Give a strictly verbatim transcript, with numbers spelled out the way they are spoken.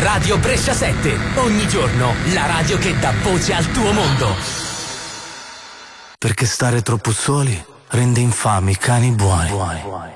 Radio Brescia sette. Ogni giorno la radio che dà voce al tuo mondo. Perché stare troppo soli rende infami i cani buoni.